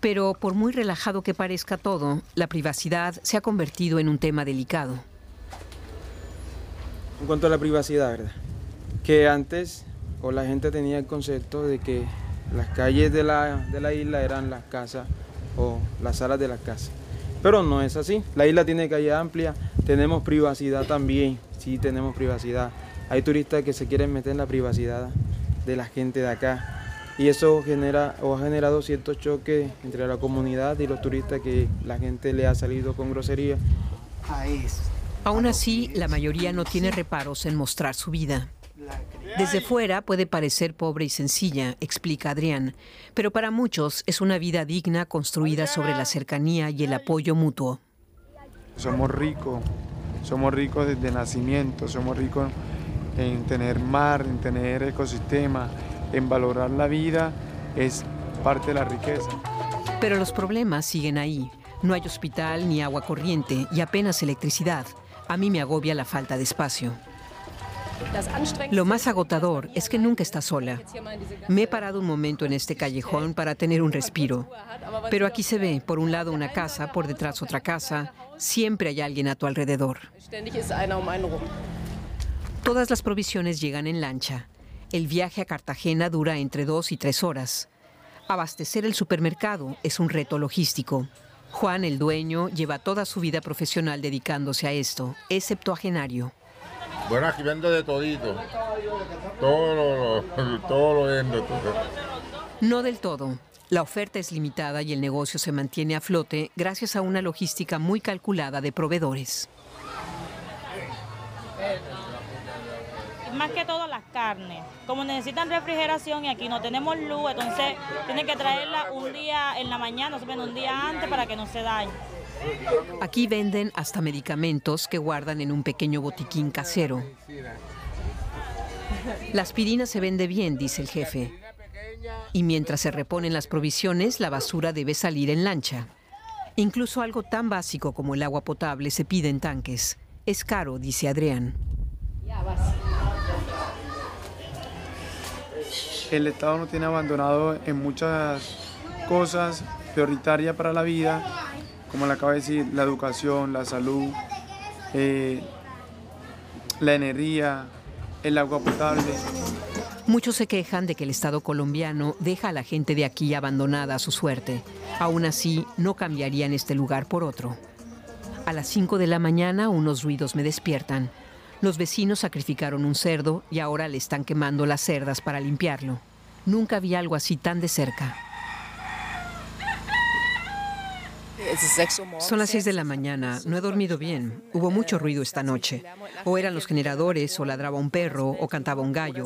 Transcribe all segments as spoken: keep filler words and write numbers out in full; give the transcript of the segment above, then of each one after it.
Pero por muy relajado que parezca todo, la privacidad se ha convertido en un tema delicado. En cuanto a la privacidad, ¿verdad? Que antes o la gente tenía el concepto de que las calles de la, de la isla eran las casas o las salas de las casas. Pero no es así. La isla tiene calle amplia, tenemos privacidad también, sí tenemos privacidad. Hay turistas que se quieren meter en la privacidad de la gente de acá. Y eso genera o ha generado ciertos choques entre la comunidad y los turistas, que la gente le ha salido con grosería. Aún así, la mayoría no tiene reparos en mostrar su vida. Desde fuera puede parecer pobre y sencilla, explica Adrián, pero para muchos es una vida digna construida sobre la cercanía y el apoyo mutuo. Somos ricos, somos ricos desde nacimiento, somos ricos en tener mar, en tener ecosistema, en valorar la vida, es parte de la riqueza. Pero los problemas siguen ahí. No hay hospital ni agua corriente y apenas electricidad. A mí me agobia la falta de espacio. Lo más agotador es que nunca está sola. Me he parado un momento en este callejón para tener un respiro. Pero aquí se ve, por un lado una casa, por detrás otra casa. Siempre hay alguien a tu alrededor. Todas las provisiones llegan en lancha. El viaje a Cartagena dura entre dos y tres horas. Abastecer el supermercado es un reto logístico. Juan, el dueño, lleva toda su vida profesional dedicándose a esto. Es septuagenario. Bueno, aquí vendo de todito. Todo lo, todo lo vendo. Todo. No del todo. La oferta es limitada y el negocio se mantiene a flote gracias a una logística muy calculada de proveedores. Más que todo las carnes. Como necesitan refrigeración y aquí no tenemos luz, entonces tienen que traerla un día en la mañana, o un día antes para que no se dañe. Aquí venden hasta medicamentos que guardan en un pequeño botiquín casero. La aspirina se vende bien, dice el jefe. Y mientras se reponen las provisiones, la basura debe salir en lancha. Incluso algo tan básico como el agua potable se pide en tanques. Es caro, dice Adrián. El Estado nos tiene abandonado en muchas cosas prioritarias para la vida, como le acabo de decir, la educación, la salud, eh, la energía, el agua potable. Muchos se quejan de que el Estado colombiano deja a la gente de aquí abandonada a su suerte. Aún así, no cambiarían este lugar por otro. A las cinco de la mañana, unos ruidos me despiertan. Los vecinos sacrificaron un cerdo y ahora le están quemando las cerdas para limpiarlo. Nunca vi algo así tan de cerca. Son las seis de la mañana. No he dormido bien. Hubo mucho ruido esta noche. O eran los generadores, o ladraba un perro, o cantaba un gallo.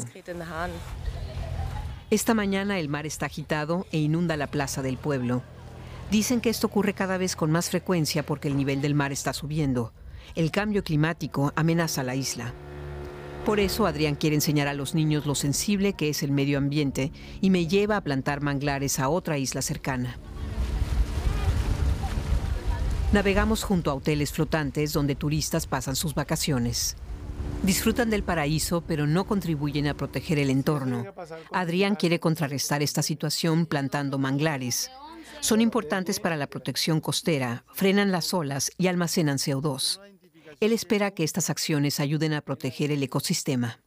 Esta mañana el mar está agitado e inunda la plaza del pueblo. Dicen que esto ocurre cada vez con más frecuencia porque el nivel del mar está subiendo. El cambio climático amenaza la isla. Por eso Adrián quiere enseñar a los niños lo sensible que es el medio ambiente y me lleva a plantar manglares a otra isla cercana. Navegamos junto a hoteles flotantes donde turistas pasan sus vacaciones. Disfrutan del paraíso, pero no contribuyen a proteger el entorno. Adrián quiere contrarrestar esta situación plantando manglares. Son importantes para la protección costera, frenan las olas y almacenan C O dos. Él espera que estas acciones ayuden a proteger el ecosistema.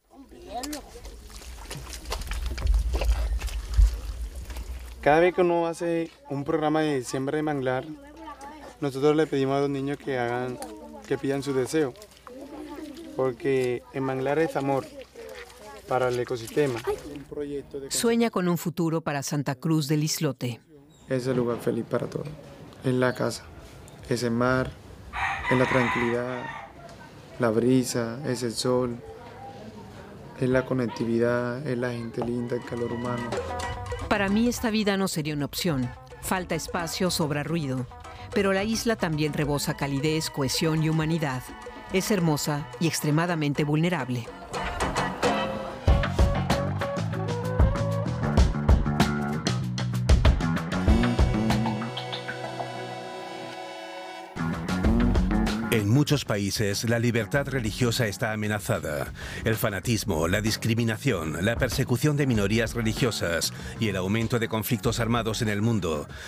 Cada vez que uno hace un programa de siembra de manglar, nosotros le pedimos a los niños que hagan, que pidan su deseo, porque el manglar es amor para el ecosistema. Sueña con un futuro para Santa Cruz del Islote. Es el lugar feliz para todos. Es la casa, es el mar, es la tranquilidad, la brisa, es el sol, es la conectividad, es la gente linda, el calor humano. Para mí esta vida no sería una opción. Falta espacio, sobra ruido. Pero la isla también rebosa calidez, cohesión y humanidad. Es hermosa y extremadamente vulnerable. En muchos países, la libertad religiosa está amenazada. El fanatismo, la discriminación, la persecución de minorías religiosas y el aumento de conflictos armados en el mundo